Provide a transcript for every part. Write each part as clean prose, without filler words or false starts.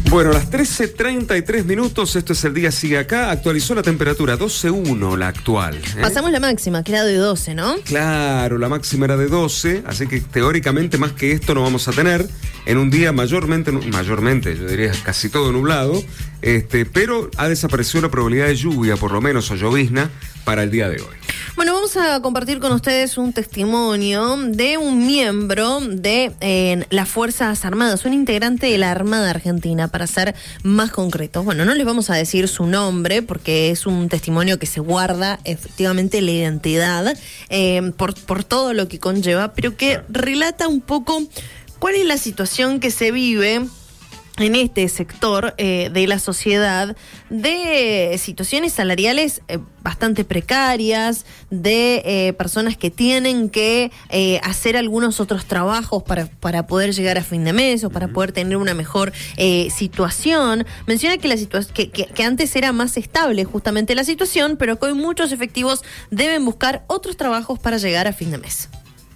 Bueno, a las 13:33 minutos, esto es El Día Sigue Acá, actualizó la temperatura 12.1, la actual. Pasamos la máxima, que era de 12, ¿no? Claro, la máxima era de 12, así que teóricamente más que esto no vamos a tener, en un día mayormente, yo diría casi todo nublado, pero ha desaparecido la probabilidad de lluvia, por lo menos, o llovizna, para el día de hoy. Bueno, vamos a compartir con ustedes un testimonio de un miembro de las Fuerzas Armadas, un integrante de la Armada Argentina, para ser más concretos. Bueno, no les vamos a decir su nombre porque es un testimonio que se guarda efectivamente la identidad por todo lo que conlleva, pero que relata un poco cuál es la situación que se vive en este sector de la sociedad, de situaciones salariales bastante precarias, de personas que tienen que hacer algunos otros trabajos para poder llegar a fin de mes o para poder tener una mejor situación. Menciona que que antes era más estable justamente la situación, pero que hoy muchos efectivos deben buscar otros trabajos para llegar a fin de mes.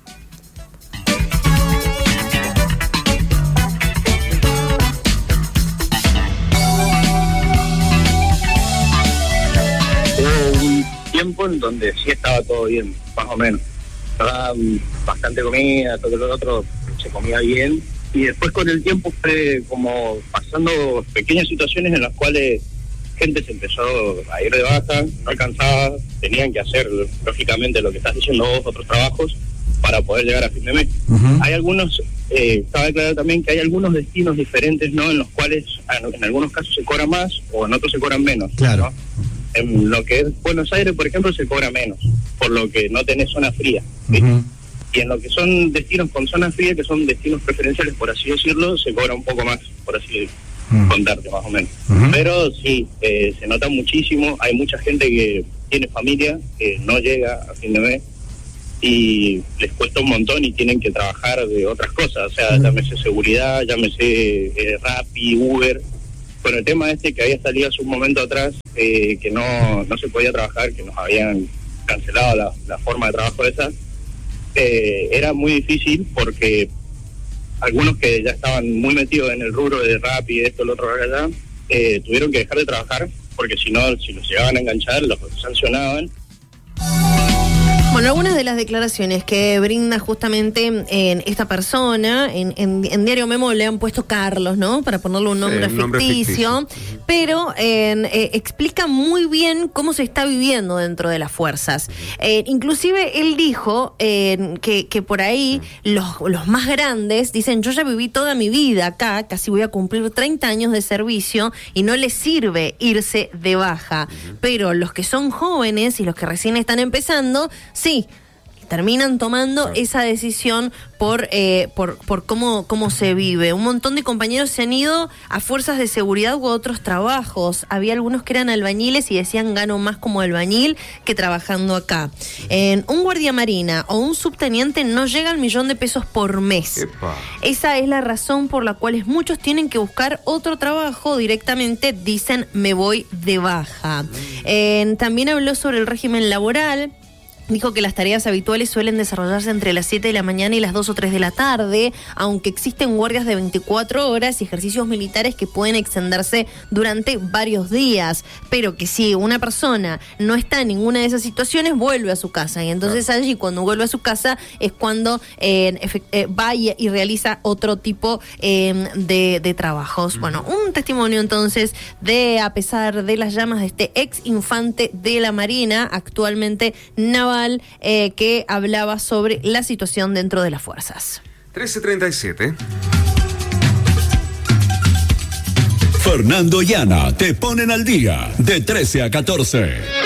Tiempo en donde sí estaba todo bien, más o menos. Estaba bastante comida, todo lo otro se comía bien. Y después con el tiempo fue como pasando pequeñas situaciones en las cuales gente se empezó a ir de baja, no alcanzaba, tenían que hacer lógicamente lo que estás diciendo vos, otros trabajos, para poder llegar a fin de mes. Hay algunos, cabe aclarar también que hay algunos destinos diferentes, ¿no? En los cuales en algunos casos se cobra más o en otros se cobran menos. Claro. ¿No? En lo que es Buenos Aires, por ejemplo, se cobra menos, por lo que no tenés zona fría, ¿sí? Y en lo que son destinos con zona fría, que son destinos preferenciales, por así decirlo, se cobra un poco más, por así contarte más o menos. Pero sí, se nota muchísimo, hay mucha gente que tiene familia, que no llega a fin de mes, y les cuesta un montón y tienen que trabajar de otras cosas, o sea, llámese seguridad, llámese Rappi, Uber. Con el tema que había salido hace un momento atrás, que no se podía trabajar, que nos habían cancelado la forma de trabajo esa, era muy difícil porque algunos que ya estaban muy metidos en el rubro de Rappi, esto, lo otro, allá, tuvieron que dejar de trabajar porque si no, si los llegaban a enganchar, los sancionaban. Bueno, algunas de las declaraciones que brinda justamente en esta persona, en Diario Memo le han puesto Carlos, ¿no? Para ponerle un nombre, ficticio, pero explica muy bien cómo se está viviendo dentro de las fuerzas. Inclusive él dijo que por ahí los más grandes dicen, yo ya viví toda mi vida acá, casi voy a cumplir 30 años de servicio y no les sirve irse de baja. Pero los que son jóvenes y los que recién están empezando, sí, terminan tomando esa decisión por cómo se vive. Un montón de compañeros se han ido a fuerzas de seguridad u otros trabajos. Había algunos que eran albañiles y decían, gano más como albañil que trabajando acá. Un guardia marina o un subteniente no llega al $1.000.000 por mes. Epa. Esa es la razón por la cual muchos tienen que buscar otro trabajo. Directamente dicen, me voy de baja. También habló sobre el régimen laboral. Dijo que las tareas habituales suelen desarrollarse entre las 7 de la mañana y las 2 o 3 de la tarde, aunque existen guardias de 24 horas y ejercicios militares que pueden extenderse durante varios días, pero que si una persona no está en ninguna de esas situaciones, vuelve a su casa, y entonces allí cuando vuelve a su casa es cuando va y realiza otro tipo de trabajos. Bueno, un testimonio entonces de, a pesar de las llamas de este ex infante de la Marina, actualmente naval, que hablaba sobre la situación dentro de las fuerzas. 13:37. Fernando y Ana te ponen al día de 13 a 14.